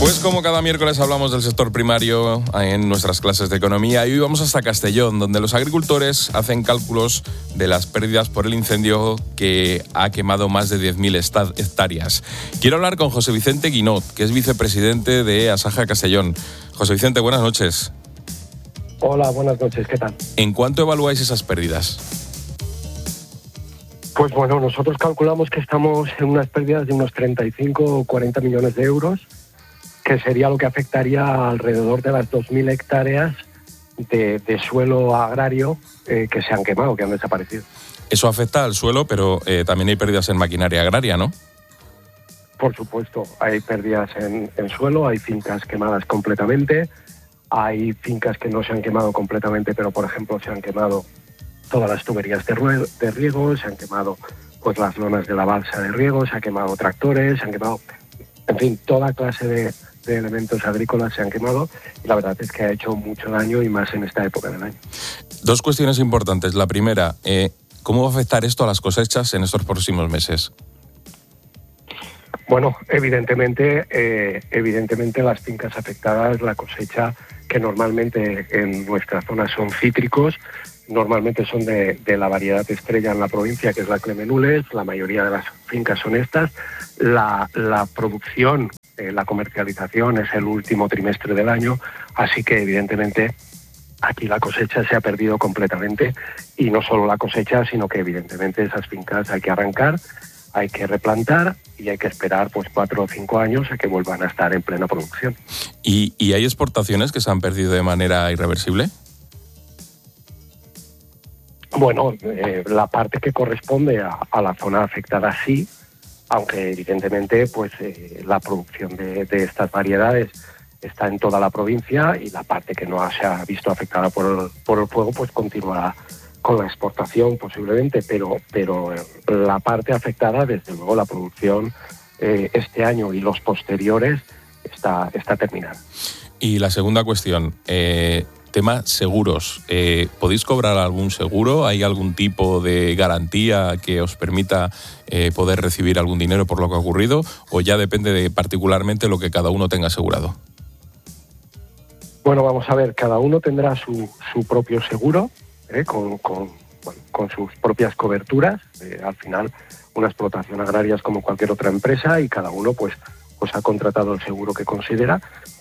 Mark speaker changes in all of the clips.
Speaker 1: Pues como cada miércoles hablamos del sector primario en nuestras clases de economía, y hoy vamos hasta Castellón, donde los agricultores hacen cálculos de las pérdidas por el incendio que ha quemado más de 10.000 hectáreas. Quiero hablar con José Vicente Guinot, que es vicepresidente de Asaja Castellón. José Vicente, buenas noches.
Speaker 2: Hola, buenas noches, ¿qué tal?
Speaker 1: ¿En cuánto evaluáis esas pérdidas?
Speaker 2: Pues bueno, nosotros calculamos que estamos en unas pérdidas de unos 35 o 40 millones de euros, que sería lo que afectaría alrededor de las 2.000 hectáreas de suelo agrario que se han quemado, que han desaparecido.
Speaker 1: Eso afecta al suelo, pero también hay pérdidas en maquinaria agraria, ¿no?
Speaker 2: Por supuesto, hay pérdidas en suelo, hay fincas quemadas completamente, hay fincas que no se han quemado completamente, pero por ejemplo se han quemado todas las tuberías de riego, se han quemado pues las lonas de la balsa de riego, se han quemado tractores, se han quemado, en fin, toda clase de elementos agrícolas se han quemado, y la verdad es que ha hecho mucho daño, y más en esta época del año.
Speaker 1: Dos cuestiones importantes. La primera, ¿cómo va a afectar esto a las cosechas en estos próximos meses?
Speaker 2: Bueno, evidentemente las fincas afectadas, la cosecha, que normalmente en nuestra zona son cítricos, normalmente son de la variedad estrella en la provincia, que es la Clemenules, la mayoría de las fincas son estas. La producción, la comercialización es el último trimestre del año, así que evidentemente aquí la cosecha se ha perdido completamente, y no solo la cosecha, sino que evidentemente esas fincas hay que arrancar, hay que replantar y hay que esperar pues 4 o 5 años a que vuelvan a estar en plena producción.
Speaker 1: ¿Y hay exportaciones que se han perdido de manera irreversible?
Speaker 2: Bueno, la parte que corresponde a la zona afectada sí, aunque evidentemente pues la producción de estas variedades está en toda la provincia, y la parte que no se ha visto afectada por el fuego pues continuará con la exportación posiblemente, pero la parte afectada, desde luego la producción este año y los posteriores está terminada.
Speaker 1: Y la segunda cuestión, tema seguros. ¿Podéis cobrar algún seguro? ¿Hay algún tipo de garantía que os permita poder recibir algún dinero por lo que ha ocurrido? ¿O ya depende de particularmente lo que cada uno tenga asegurado?
Speaker 2: Bueno, vamos a ver, cada uno tendrá su propio seguro, con sus propias coberturas. Al final, una explotación agraria es como cualquier otra empresa, y cada uno pues ha contratado el seguro que considera.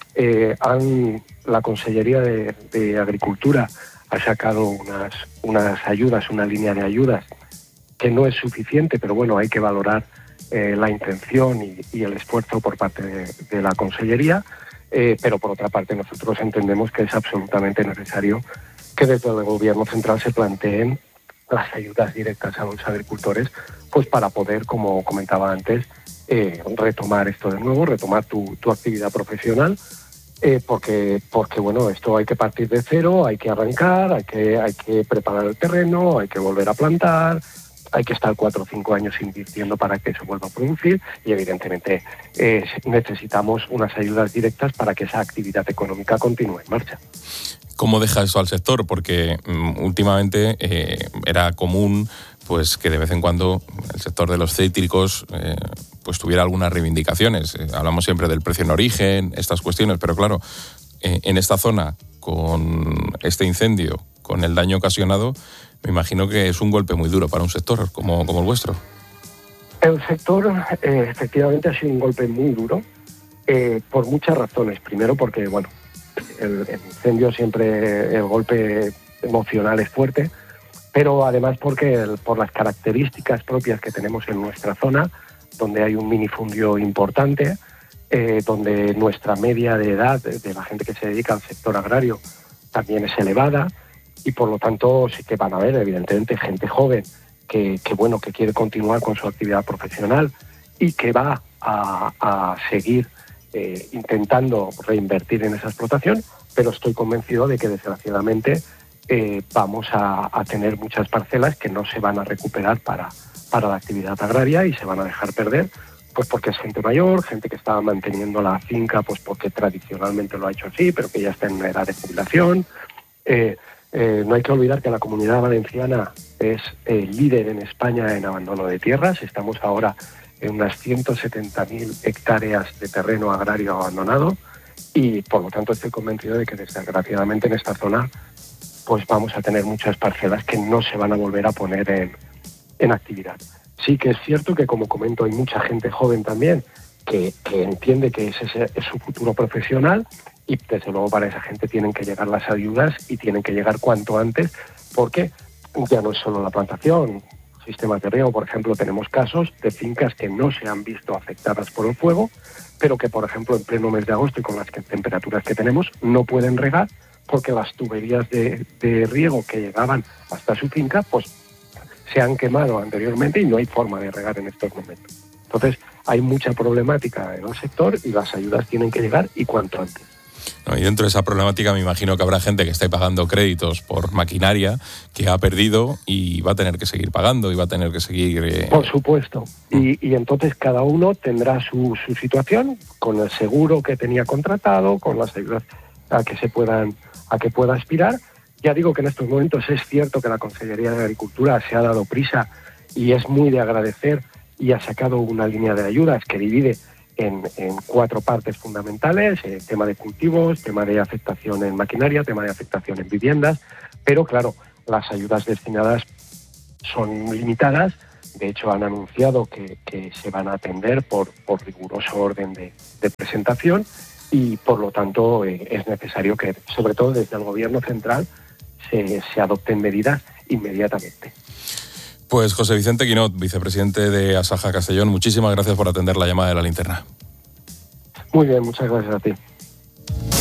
Speaker 2: La Consellería de Agricultura ha sacado unas ayudas, una línea de ayudas que no es suficiente, pero bueno, hay que valorar la intención y el esfuerzo por parte de la Consellería, pero por otra parte nosotros entendemos que es absolutamente necesario que desde el Gobierno central se planteen las ayudas directas a los agricultores, pues para poder, como comentaba antes, retomar esto de nuevo, retomar tu actividad profesional, porque bueno, esto hay que partir de cero, hay que arrancar, hay que preparar el terreno, hay que volver a plantar, hay que estar 4 o 5 años invirtiendo para que eso vuelva a producir, y evidentemente necesitamos unas ayudas directas para que esa actividad económica continúe en marcha.
Speaker 1: ¿Cómo deja eso al sector? Porque últimamente era común pues que de vez en cuando el sector de los cítricos pues tuviera algunas reivindicaciones. Hablamos siempre del precio en origen, estas cuestiones, pero claro, en esta zona, con este incendio, con el daño ocasionado, me imagino que es un golpe muy duro para un sector como el vuestro.
Speaker 2: El sector efectivamente ha sido un golpe muy duro, por muchas razones. Primero porque, bueno, el incendio siempre, el golpe emocional es fuerte, pero además porque por las características propias que tenemos en nuestra zona, donde hay un minifundio importante, donde nuestra media de edad de la gente que se dedica al sector agrario también es elevada, y por lo tanto sí que van a haber evidentemente gente joven que quiere continuar con su actividad profesional y que va a seguir intentando reinvertir en esa explotación, pero estoy convencido de que desgraciadamente vamos a tener muchas parcelas que no se van a recuperar para la actividad agraria, y se van a dejar perder, pues porque es gente mayor, gente que estaba manteniendo la finca pues porque tradicionalmente lo ha hecho así, pero que ya está en una edad de jubilación. No hay que olvidar que la Comunidad Valenciana es líder en España en abandono de tierras. Estamos ahora unas 170.000 hectáreas de terreno agrario abandonado y por lo tanto estoy convencido de que desgraciadamente en esta zona pues vamos a tener muchas parcelas que no se van a volver a poner en actividad. Sí que es cierto que, como comento, hay mucha gente joven también que entiende que ese es su futuro profesional y desde luego para esa gente tienen que llegar las ayudas y tienen que llegar cuanto antes, porque ya no es solo la plantación, sistemas de riego. Por ejemplo, tenemos casos de fincas que no se han visto afectadas por el fuego, pero que, por ejemplo, en pleno mes de agosto y con las temperaturas que tenemos, no pueden regar porque las tuberías de riego que llegaban hasta su finca pues se han quemado anteriormente y no hay forma de regar en estos momentos. Entonces, hay mucha problemática en el sector y las ayudas tienen que llegar y cuanto antes.
Speaker 1: No, y dentro de esa problemática me imagino que habrá gente que esté pagando créditos por maquinaria que ha perdido y va a tener que seguir pagando y va a tener que seguir...
Speaker 2: Por supuesto. Y entonces cada uno tendrá su situación con el seguro que tenía contratado, con las ayudas a que pueda aspirar. Ya digo que en estos momentos es cierto que la Consellería de Agricultura se ha dado prisa y es muy de agradecer y ha sacado una línea de ayudas que divide en 4 partes fundamentales: tema de cultivos, tema de afectación en maquinaria, tema de afectación en viviendas, pero claro, las ayudas destinadas son limitadas. De hecho, han anunciado que se van a atender por riguroso orden de presentación y, por lo tanto, es necesario que, sobre todo desde el Gobierno central, se adopten medidas inmediatamente.
Speaker 1: Pues José Vicente Guinot, vicepresidente de Asaja Castellón, muchísimas gracias por atender la llamada de La Linterna.
Speaker 2: Muy bien, muchas gracias a ti.